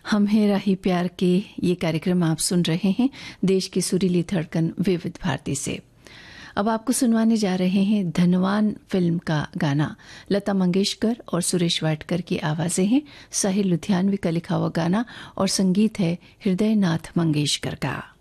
हम हैं राही प्यार के ये कार्यक्रम आप सुन रहे हैं देश की सुरीली धड़कन विविध भारती से। अब आपको सुनवाने जा रहे हैं धनवान फिल्म का गाना। लता मंगेशकर और सुरेश वाडकर की आवाजें हैं। साहिल लुधियानवी का लिखा हुआ गाना और संगीत है हृदयनाथ मंगेशकर का।